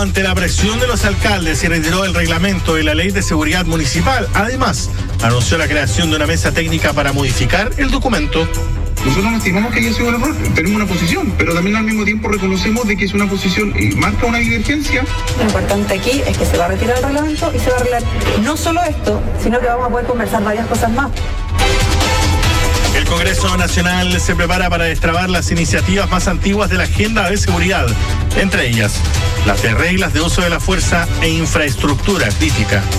Ante la presión de los alcaldes se retiró el reglamento de la Ley de Seguridad Municipal. Además, anunció la creación de una mesa técnica para modificar el documento. Nosotros no estimamos que haya sido un error, tenemos una posición, pero también al mismo tiempo reconocemos de que es una posición y marca una divergencia. Lo importante aquí es que se va a retirar el reglamento y se va a arreglar no solo esto, sino que vamos a poder conversar varias cosas más. El Congreso Nacional se prepara para destrabar las iniciativas más antiguas de la agenda de seguridad, entre ellas las de reglas de uso de la fuerza e infraestructura crítica.